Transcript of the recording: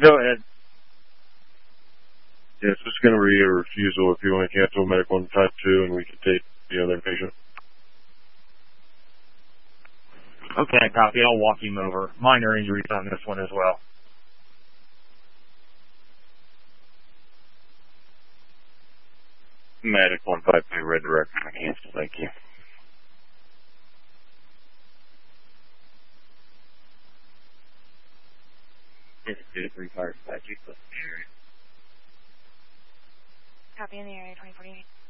Go ahead. Yes, it's going to read a refusal if you want to cancel medical in type 2, and we can take the other patient. Okay, copy. I'll walk him over. Minor injuries on this one as well. Medical in type 2, red direction. Cancel. Thank you. This is 2-3 fire dispatch. Copy in the area 2048.